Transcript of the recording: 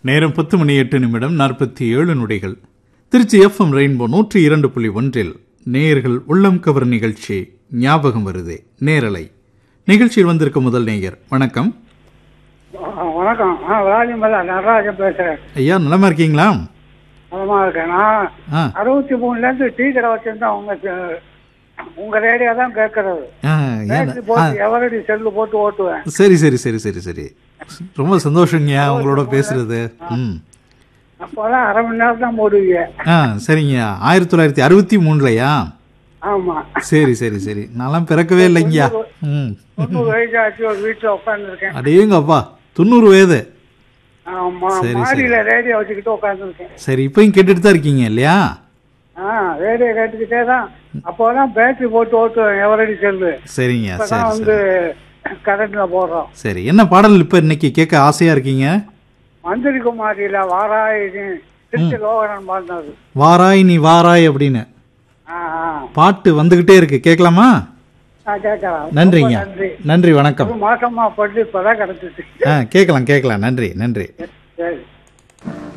நேரம் 10:08:47. Trichy FM rainbow 102.1 நேயர்கள் உள்ளம் கவர் நிகழ்ச்சி ஞாபகம் வருதே நேரலை நிகழ்ச்சியில் வந்திருக்க முதல் நேயர். வணக்கம். வணக்கம். நடராஜன் பேசுறேன். ஐயா நலமா இருக்கீங்களா? நலமா இருக்கேன். நான் 63 டீ கடை வச்சிருந்தேன். உங்க ரேடியோ தான் கேட்கறது. எவரடி செல்லு போட்டு ஓட்டுவேன். சரி சரி சரி சரி சரி ரொம்ப சந்தோஷங்கய்யா உங்களோட பேசுறது. அப்போதான் அரை மணி நேரம் தான் போடுவீங்க. சரிங்க. 1963லயா? ஆமா. சரி சரி சரி நான்லாம் பிறக்கவே இல்லைங்கய்யா. 90 வயசு ஆச்சு. ஒரு வீட்டுல உட்காந்துருக்கேன். அடேங்கப்பா 90 வயது. ஆமா. மாடியில ரேடியோ வச்சுக்கிட்டு உட்காந்துருக்கேன். சரி இப்பயும் கேட்டுட்டு தான் இருக்கீங்க இல்லையா? ரேடியோ கேட்டுக்கிட்டே தான். அப்போதான் பேட்டரி போட்டு ஓட்டுவேன் எவரடி செல்லு. சரிங்க. இப்பதான் வந்து கரண்ட்ல போடுறோம். சரி என்ன பாடல் இப்ப இன்னைக்கு கேட்க ஆசையா இருக்கீங்க? மந்திரி குமாரியில வாராய் திருச்சி லோகரன் பாடினது. வாராய் நீ வாராய் அப்படின்னு பாட்டு வந்துகிட்டே இருக்கு, கேட்கலாமா? கேட்கலாம். நன்றிங்க. நன்றி, வணக்கம். மாசமா பட்டு இப்பதான் கிடைச்சிச்சு. கேட்கலாம் கேட்கலாம். நன்றி நன்றி. சரி.